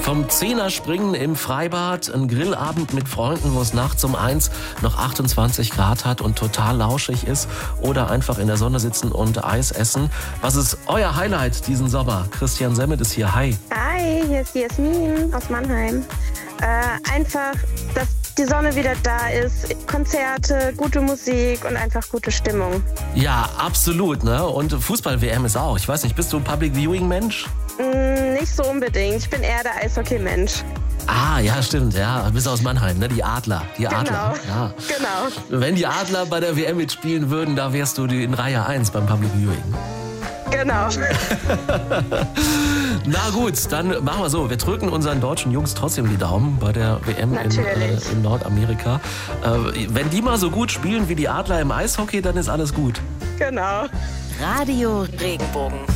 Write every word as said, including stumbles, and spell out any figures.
Vom Zehnerspringen im Freibad, ein Grillabend mit Freunden, wo es nachts um eins noch achtundzwanzig Grad hat und total lauschig ist, oder einfach in der Sonne sitzen und Eis essen. Was ist euer Highlight diesen Sommer? Christian Semmet ist hier. Hi. Hi, hier ist die Jasmin aus Mannheim. Äh, einfach, dass die Sonne wieder da ist, Konzerte, gute Musik und einfach gute Stimmung. Ja, absolut, ne? Und Fußball-W M ist auch. Ich weiß nicht, bist du ein Public-Viewing-Mensch? Mm, nicht so unbedingt. Ich bin eher der Eishockey-Mensch. Ah, ja, stimmt, ja. Du bist aus Mannheim, ne? Die Adler. Die Adler. Genau, Ja. genau. Wenn die Adler bei der W M mitspielen würden, da wärst du in Reihe eins beim Public Viewing. Genau. Na gut, dann machen wir so. Wir drücken unseren deutschen Jungs trotzdem die Daumen bei der W M in, äh, in Nordamerika. Äh, wenn die mal so gut spielen wie die Adler im Eishockey, dann ist alles gut. Genau. Radio Regenbogen.